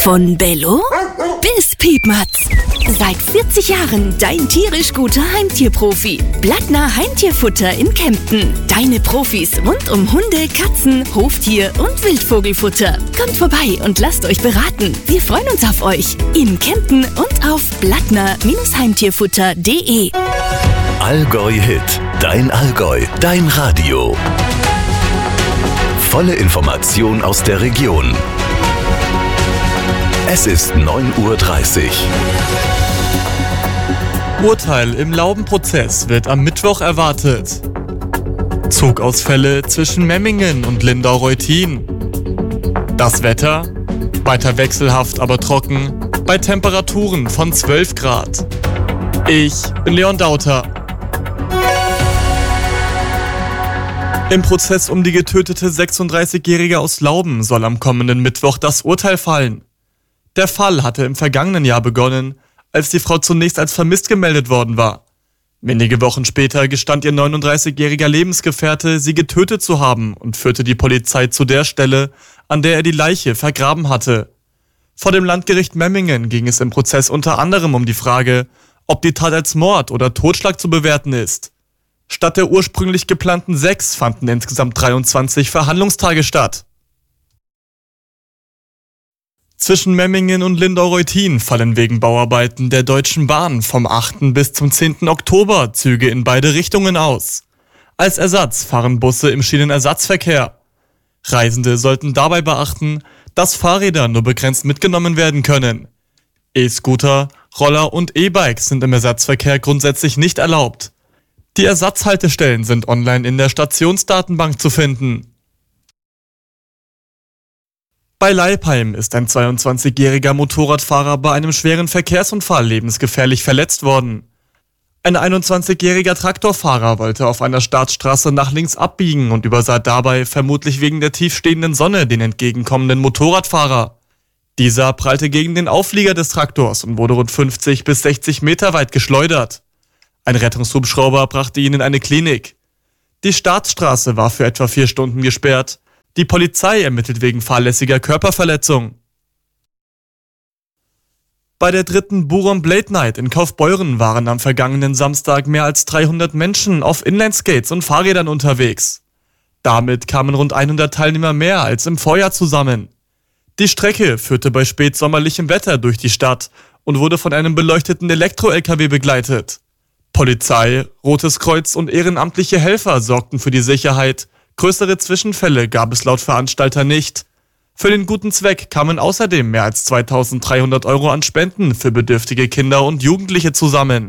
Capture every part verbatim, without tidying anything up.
Von Bello bis Piepmatz. Seit vierzig Jahren dein tierisch guter Heimtierprofi. Blattner Heimtierfutter in Kempten. Deine Profis rund um Hunde, Katzen, Hoftier und Wildvogelfutter. Kommt vorbei und lasst euch beraten. Wir freuen uns auf euch. In Kempten und auf blattner Heimtierfutter punkt de. Allgäu Hit. Dein Allgäu. Dein Radio. Volle Information aus der Region. Es ist neun Uhr dreißig. Urteil im Laubenprozess wird am Mittwoch erwartet. Zugausfälle zwischen Memmingen und Lindau-Reutin. Das Wetter? Weiter wechselhaft, aber trocken, bei Temperaturen von zwölf Grad. Ich bin Leon Dauter. Im Prozess um die getötete sechsunddreißigjährige aus Lauben soll am kommenden Mittwoch das Urteil fallen. Der Fall hatte im vergangenen Jahr begonnen, als die Frau zunächst als vermisst gemeldet worden war. Wenige Wochen später gestand ihr neununddreißigjähriger Lebensgefährte, sie getötet zu haben und führte die Polizei zu der Stelle, an der er die Leiche vergraben hatte. Vor dem Landgericht Memmingen ging es im Prozess unter anderem um die Frage, ob die Tat als Mord oder Totschlag zu bewerten ist. Statt der ursprünglich geplanten sechs fanden insgesamt dreiundzwanzig Verhandlungstage statt. Zwischen Memmingen und Lindau-Reutin fallen wegen Bauarbeiten der Deutschen Bahn vom achten bis zum zehnten Oktober Züge in beide Richtungen aus. Als Ersatz fahren Busse im Schienenersatzverkehr. Reisende sollten dabei beachten, dass Fahrräder nur begrenzt mitgenommen werden können. E-Scooter, Roller und E-Bikes sind im Ersatzverkehr grundsätzlich nicht erlaubt. Die Ersatzhaltestellen sind online in der Stationsdatenbank zu finden. Bei Leipheim ist ein zweiundzwanzigjähriger Motorradfahrer bei einem schweren Verkehrsunfall lebensgefährlich verletzt worden. Ein einundzwanzigjähriger Traktorfahrer wollte auf einer Startstraße nach links abbiegen und übersah dabei, vermutlich wegen der tiefstehenden Sonne, den entgegenkommenden Motorradfahrer. Dieser prallte gegen den Auflieger des Traktors und wurde rund fünfzig bis sechzig Meter weit geschleudert. Ein Rettungshubschrauber brachte ihn in eine Klinik. Die Startstraße war für etwa vier Stunden gesperrt. Die Polizei ermittelt wegen fahrlässiger Körperverletzung. Bei der dritten Buron Blade Night in Kaufbeuren waren am vergangenen Samstag mehr als dreihundert Menschen auf Inlineskates und Fahrrädern unterwegs. Damit kamen rund hundert Teilnehmer mehr als im Vorjahr zusammen. Die Strecke führte bei spätsommerlichem Wetter durch die Stadt und wurde von einem beleuchteten Elektro-L K W begleitet. Polizei, Rotes Kreuz und ehrenamtliche Helfer sorgten für die Sicherheit. Größere Zwischenfälle gab es laut Veranstalter nicht. Für den guten Zweck kamen außerdem mehr als zweitausenddreihundert Euro an Spenden für bedürftige Kinder und Jugendliche zusammen.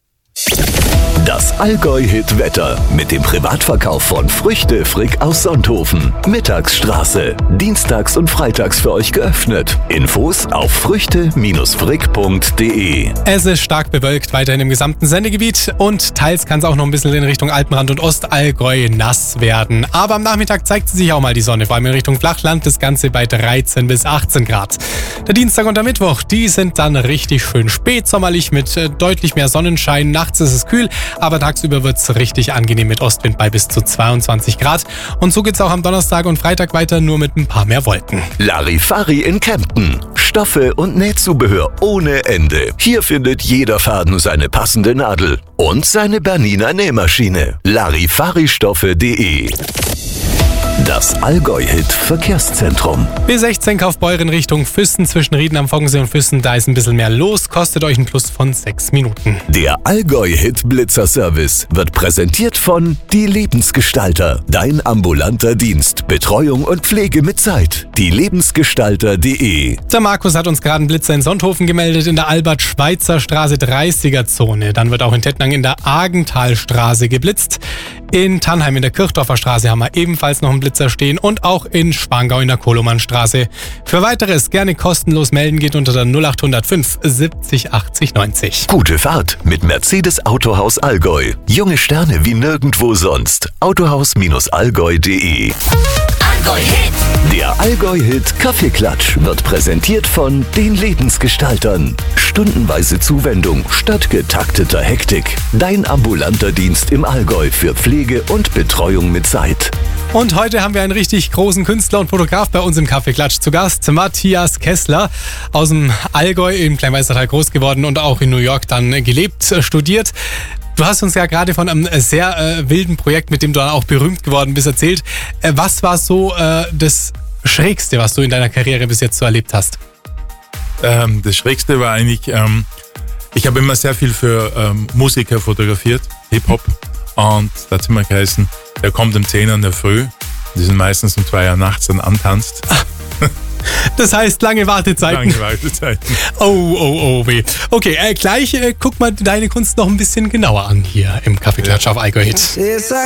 Das Allgäu-Hit-Wetter mit dem Privatverkauf von Früchte Frick aus Sonthofen. Mittagsstraße. Dienstags und freitags für euch geöffnet. Infos auf früchte Frick punkt de. Es ist stark bewölkt weiterhin im gesamten Sendegebiet und teils kann es auch noch ein bisschen in Richtung Alpenrand und Ostallgäu nass werden. Aber am Nachmittag zeigt sich auch mal die Sonne, vor allem in Richtung Flachland, das Ganze bei dreizehn bis achtzehn Grad. Der Dienstag und der Mittwoch, die sind dann richtig schön spätsommerlich mit äh, deutlich mehr Sonnenschein. Nachts ist es kühl, aber tagsüber wird es richtig angenehm mit Ostwind bei bis zu zweiundzwanzig Grad. Und so geht's auch am Donnerstag und Freitag weiter, nur mit ein paar mehr Wolken. Larifari in Kempten. Stoffe und Nähzubehör ohne Ende. Hier findet jeder Faden seine passende Nadel und seine Bernina Nähmaschine. Larifari-Stoffe punkt de. Das Allgäu-Hit-Verkehrszentrum. B sechzehn Kaufbeuren Richtung Füssen zwischen Rieden am Foggensee und Füssen, da ist ein bisschen mehr los, kostet euch ein Plus von sechs Minuten. Der Allgäu-Hit-Blitzer-Service wird präsentiert von Die Lebensgestalter. Dein ambulanter Dienst, Betreuung und Pflege mit Zeit. Die Lebensgestalter punkt de. Der Markus hat uns gerade einen Blitzer in Sonthofen gemeldet, in der Albert-Schweitzer-Straße dreißiger-Zone. Dann wird auch in Tettnang in der Argenthalstraße geblitzt. In Tannheim in der Kirchdorfer Straße haben wir ebenfalls noch einen Blitzer stehen und auch in Spangau in der Kolomannstraße. Für weiteres gerne kostenlos melden, geht unter der null acht null fünf siebzig achtzig neunzig. Gute Fahrt mit Mercedes Autohaus Allgäu. Junge Sterne wie nirgendwo sonst. autohaus Allgäu punkt de. Allgäu-Hit. Der Allgäu-Hit Kaffeeklatsch wird präsentiert von den Lebensgestaltern. Stundenweise Zuwendung statt getakteter Hektik. Dein ambulanter Dienst im Allgäu für Pflege und Betreuung mit Zeit. Und heute haben wir einen richtig großen Künstler und Fotograf bei uns im Kaffeeklatsch zu Gast. Matthias Kessler, aus dem Allgäu im Kleinweißertal groß geworden und auch in New York dann gelebt, studiert. Du hast uns ja gerade von einem sehr äh, wilden Projekt, mit dem du dann auch berühmt geworden bist, erzählt. Äh, was war so äh, das Schrägste, was du in deiner Karriere bis jetzt so erlebt hast? Ähm, das Schrägste war eigentlich, ähm, ich habe immer sehr viel für ähm, Musiker fotografiert, Hip-Hop. Und da hat es immer geheißen, der kommt um zehn Uhr in der Früh. Die sind meistens um zwei Uhr nachts dann antanzt. Das heißt, lange Wartezeiten. Lange Wartezeiten. Oh, oh, oh, weh. Okay, äh, gleich äh, guck mal deine Kunst noch ein bisschen genauer an hier im Kaffeeklatsch auf Allgäu-Hit.